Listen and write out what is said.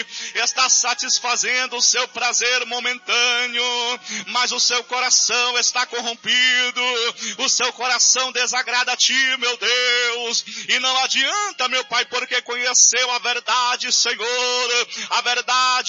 está satisfazendo o seu prazer momentâneo, mas o seu coração está corrompido, o seu coração desagrada a ti, meu Deus, e não adianta, meu Pai, porque conheceu a verdade, Senhor, a verdade